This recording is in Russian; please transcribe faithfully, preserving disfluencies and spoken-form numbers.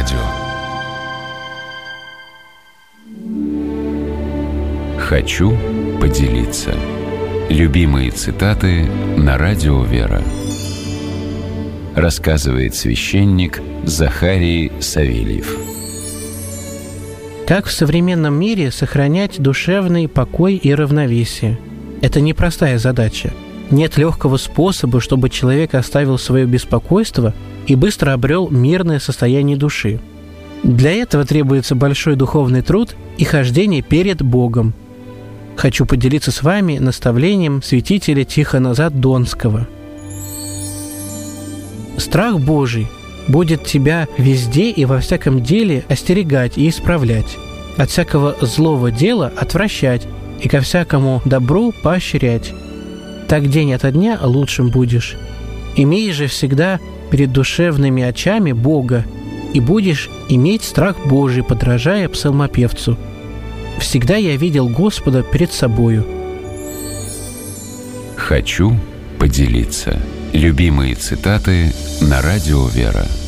радио. Хочу поделиться. Любимые цитаты на радио «Вера». Рассказывает священник Захарий Савельев. Как в современном мире сохранять душевный покой и равновесие? Это непростая задача. Нет легкого способа, чтобы человек оставил свое беспокойство и быстро обрел мирное состояние души. Для этого требуется большой духовный труд и хождение перед Богом. Хочу поделиться с вами наставлением святителя Тихона Задонского. Страх Божий будет тебя везде и во всяком деле остерегать и исправлять, от всякого злого дела отвращать и ко всякому добру поощрять. Так день ото дня лучшим будешь. Имей же всегда перед душевными очами Бога, и будешь иметь страх Божий, подражая псалмопевцу. Всегда я видел Господа перед собою. Хочу поделиться. Любимые цитаты на радио «Вера».